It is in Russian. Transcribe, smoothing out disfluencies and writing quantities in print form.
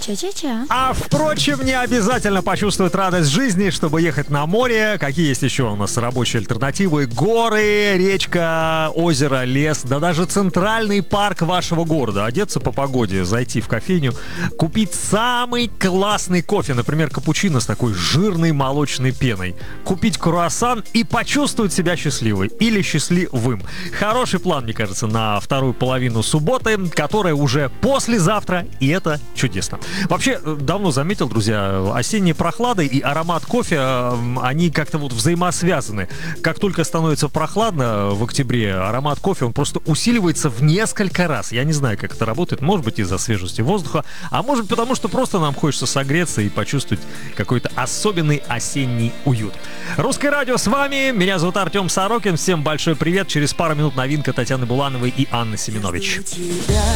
Ча-ча-ча. А впрочем, не обязательно почувствовать радость жизни, чтобы ехать на море. Какие есть еще у нас рабочие альтернативы? Горы, речка, озеро, лес, да даже центральный парк вашего города. Одеться по погоде, зайти в кофейню, купить самый классный кофе, например, капучино с такой жирной молочной пеной. Купить круассан и почувствовать себя счастливой или счастливым. Хороший план, мне кажется, на вторую половину субботы, которая уже послезавтра, и это чудесно. Вообще, давно заметил, друзья, осенние прохлады и аромат кофе, они как-то вот взаимосвязаны. Как только становится прохладно в октябре, аромат кофе, он просто усиливается в несколько раз. Я не знаю, как это работает. Может быть, из-за свежести воздуха, а может быть, потому что просто нам хочется согреться и почувствовать какой-то особенный осенний уют. Русское радио с вами. Меня зовут Артем Сорокин. Всем большой привет. Через пару минут новинка Татьяны Булановой и Анны Семенович. Тебя